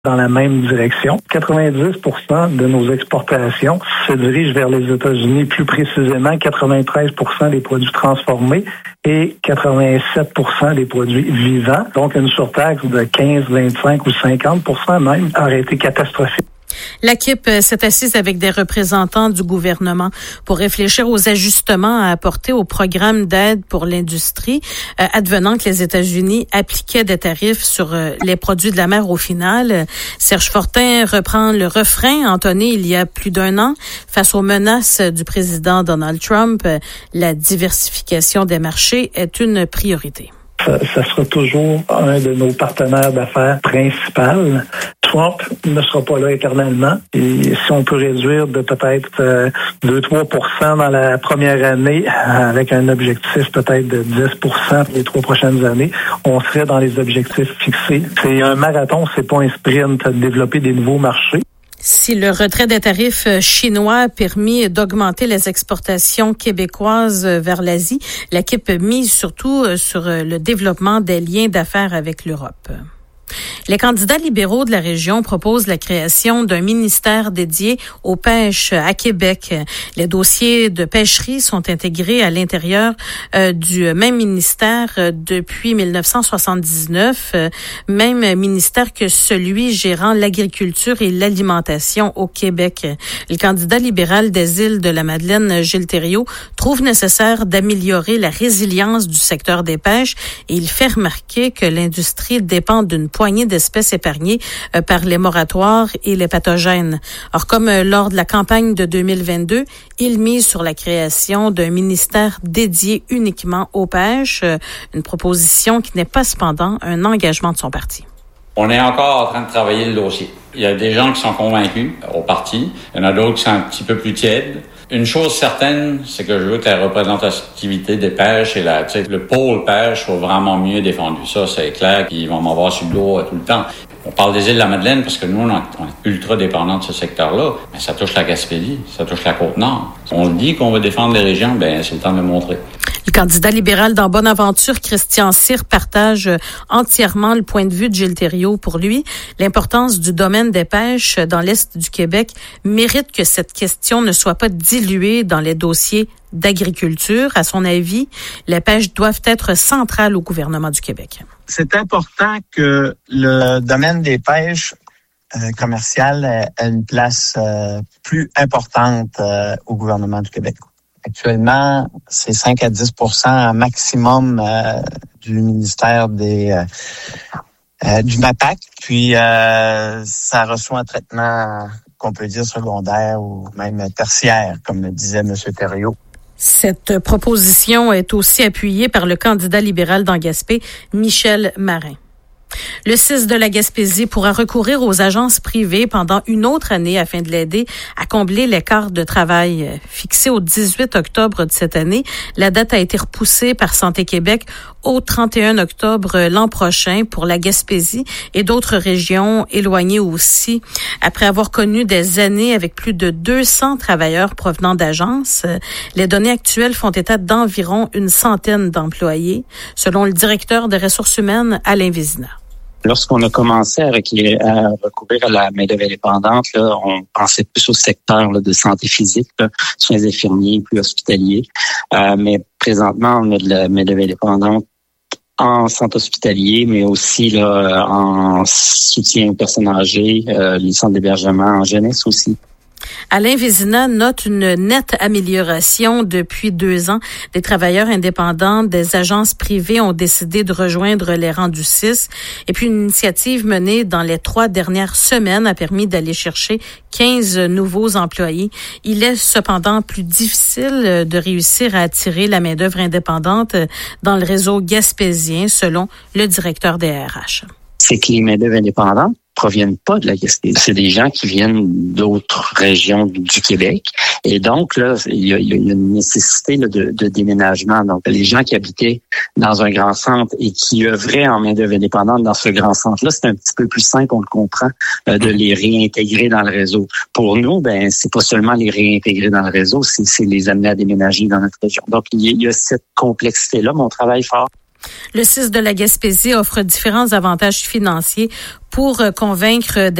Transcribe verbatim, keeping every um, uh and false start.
dans la même direction. quatre-vingt-dix pour cent de nos exportations se dirigent vers les États-Unis, plus précisément quatre-vingt-treize pour cent des produits transformés et quatre-vingt-sept pour cent des produits vivants. Donc une surtaxe de quinze, vingt-cinq ou cinquante pour cent même aurait été catastrophique. La C I P s'est assise avec des représentants du gouvernement pour réfléchir aux ajustements à apporter au programme d'aide pour l'industrie, euh, advenant que les États-Unis appliquaient des tarifs sur euh, les produits de la mer au final. Serge Fortin reprend le refrain entonné il y a plus d'un an face aux menaces du président Donald Trump. La diversification des marchés est une priorité. Ça, ça sera toujours un de nos partenaires d'affaires principaux. Trump ne sera pas là éternellement. Et si on peut réduire de peut-être euh, deux à trois pour cent dans la première année, avec un objectif peut-être de dix pour cent pour les trois prochaines années, on serait dans les objectifs fixés. C'est un marathon, c'est pas un sprint de développer des nouveaux marchés. Si le retrait des tarifs chinois a permis d'augmenter les exportations québécoises vers l'Asie, la C I P mise surtout sur le développement des liens d'affaires avec l'Europe. Les candidats libéraux de la région proposent la création d'un ministère dédié aux pêches à Québec. Les dossiers de pêcherie sont intégrés à l'intérieur euh, du même ministère euh, depuis dix-neuf cent soixante-dix-neuf, euh, même ministère que celui gérant l'agriculture et l'alimentation au Québec. Le candidat libéral des îles de la Madeleine, Gilles Thériault, trouve nécessaire d'améliorer la résilience du secteur des pêches et il fait remarquer que l'industrie dépend d'une poignée d'espèces épargnées euh, par les moratoires et les pathogènes. Or, comme euh, lors de la campagne de deux mille vingt-deux, il mise sur la création d'un ministère dédié uniquement aux pêches, euh, une proposition qui n'est pas cependant un engagement de son parti. On est encore en train de travailler le dossier. Il y a des gens qui sont convaincus au parti, il y en a d'autres qui sont un petit peu plus tièdes. Une chose certaine, c'est que je veux que la représentativité des pêches et la, tu sais, le pôle pêche soit vraiment mieux défendu. Ça, c'est clair, puis ils vont m'avoir sur le dos tout le temps. On parle des îles de la Madeleine parce que nous, on est ultra dépendants de ce secteur-là. Mais ça touche la Gaspésie, ça touche la Côte-Nord. On le dit qu'on veut défendre les régions, ben c'est le temps de le montrer. Le candidat libéral dans Bonaventure, Christian Cyr, partage entièrement le point de vue de Gilles Thériault. Pour lui, l'importance du domaine des pêches dans l'Est du Québec mérite que cette question ne soit pas diluée dans les dossiers d'agriculture. À son avis, les pêches doivent être centrales au gouvernement du Québec. C'est important que le domaine des pêches euh, commerciales ait une place euh, plus importante euh, au gouvernement du Québec. Actuellement, c'est cinq à dix pour cent maximum euh, du ministère des euh, euh, du M A P A C. Puis euh, ça reçoit un traitement qu'on peut dire secondaire ou même tertiaire, comme le disait M. Thériault. Cette proposition est aussi appuyée par le candidat libéral dans Gaspé, Michel Marin. Le C I S de la Gaspésie pourra recourir aux agences privées pendant une autre année afin de l'aider à combler l'écart de travail. Fixé au dix-huit octobre de cette année, la date a été repoussée par Santé Québec au trente et un octobre l'an prochain pour la Gaspésie et d'autres régions éloignées aussi. Après avoir connu des années avec plus de deux cents travailleurs provenant d'agences, les données actuelles font état d'environ une centaine d'employés, selon le directeur des ressources humaines, Alain Vézina. Lorsqu'on a commencé à, requérir, à recourir à la main-d'œuvre indépendante, là, on pensait plus au secteur là, de santé physique, là, soins infirmiers, plus hospitaliers. Euh, mais présentement, on a de la main-d'œuvre indépendante en centre hospitalier, mais aussi là, en soutien aux personnes âgées, euh, les centres d'hébergement en jeunesse aussi. Alain Vézina note une nette amélioration depuis deux ans. Des travailleurs indépendants des agences privées ont décidé de rejoindre les rangs du C I S. Et puis une initiative menée dans les trois dernières semaines a permis d'aller chercher quinze nouveaux employés. Il est cependant plus difficile de réussir à attirer la main-d'œuvre indépendante dans le réseau gaspésien, selon le directeur des R H. C'est que les main-d'œuvre indépendantes proviennent pas de la Gaspésie. C'est des gens qui viennent d'autres régions du Québec. Et donc, là, il y a, il y a une nécessité là, de, de déménagement. Donc, les gens qui habitaient dans un grand centre et qui œuvraient en main-d'œuvre indépendante dans ce grand centre-là, c'est un petit peu plus simple, on le comprend, euh, de les réintégrer dans le réseau. Pour nous, ben, c'est pas seulement les réintégrer dans le réseau, c'est, c'est les amener à déménager dans notre région. Donc, il y a, il y a cette complexité-là, mais on travaille fort. Le C I S de la Gaspésie offre différents avantages financiers pour convaincre des